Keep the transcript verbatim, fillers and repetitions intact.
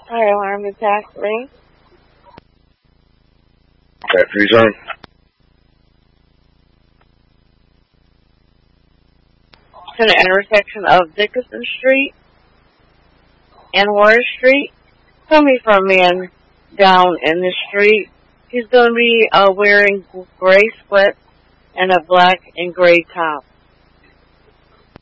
Fire alarm attack ring. Okay, free zone. To the intersection of Dickinson Street and Warren Street. Coming from a man down in the street. He's going to be uh, wearing gray sweats and a black and gray top.